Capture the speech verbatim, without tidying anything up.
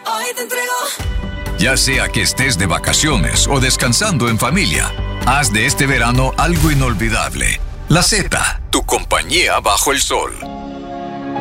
Hoy te entrego. Ya sea que estés de vacaciones o descansando en familia, haz de este verano algo inolvidable. La Z, tu compañía bajo el sol.